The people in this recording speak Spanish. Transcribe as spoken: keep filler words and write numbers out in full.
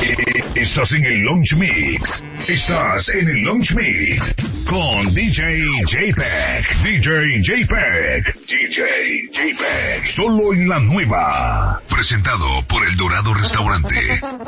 Estás en el Lounge Mix. Estás en el Lounge Mix con D J J-Pack. D J J-Pack. D J J-Pack. Solo en la nueva. Presentado por El Dorado Restaurante.